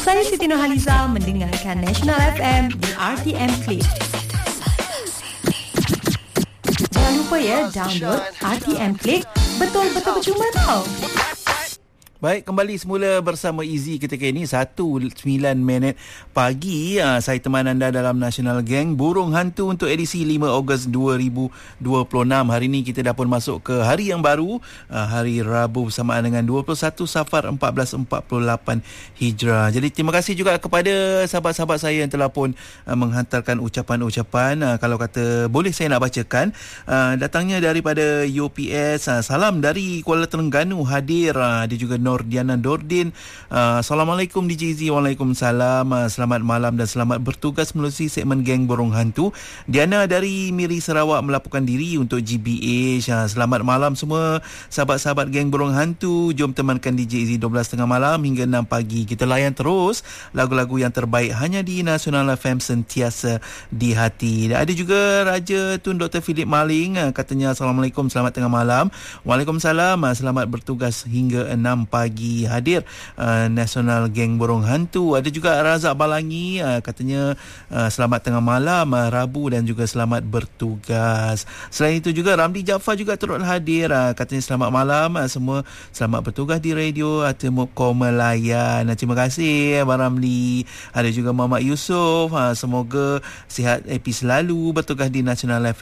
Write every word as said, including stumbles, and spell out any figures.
Saya Siti Nurhaliza mendengarkan National F M di R T M Click. Jangan lupa ya, download R T M Click. Betul-betul percuma tau. Baik, kembali semula bersama Izzy ketika ini satu sembilan minit pagi. Uh, saya teman anda dalam National Gang Burung Hantu untuk edisi lima Ogos dua ribu dua puluh enam. Hari ini kita dah pun masuk ke hari yang baru, uh, hari Rabu bersamaan dengan dua puluh satu Safar empat belas empat puluh lapan Hijrah. Jadi terima kasih juga kepada sahabat-sahabat saya yang telah pun uh, menghantarkan ucapan-ucapan. Uh, kalau kata boleh saya nak bacakan. Uh, datangnya daripada U P S. Uh, salam dari Kuala Terengganu hadir. Uh, dia juga Nordiana Dordin. Uh, Assalamualaikum D J Z. Waalaikumsalam. Uh, selamat malam dan selamat bertugas melalui segmen Geng Burung Hantu. Diana dari Miri Sarawak melaporkan diri untuk G B H. Uh, selamat malam semua sahabat-sahabat Geng Burung Hantu. Jom temankan D J Z dua belas tiga puluh malam hingga enam pagi. Kita layan terus lagu-lagu yang terbaik hanya di National F M, sentiasa di hati. Dan ada juga Raja Tun Doktor Philip Maling. Uh, katanya Assalamualaikum, selamat tengah malam. Waalaikumsalam. Uh, selamat bertugas hingga enam pagi. Pagi hadir uh, National Geng Burung Hantu. Ada juga Razak Balangi, uh, katanya uh, selamat tengah malam, uh, Rabu dan juga selamat bertugas. Selain itu juga Ramli Jaafar juga turut hadir, uh, katanya selamat malam uh, semua, selamat bertugas di radio Atemoko Melayan. Uh, terima kasih Abang Ramli. Ada juga Muhammad Yusof, uh, semoga sihat happy selalu bertugas di National F M.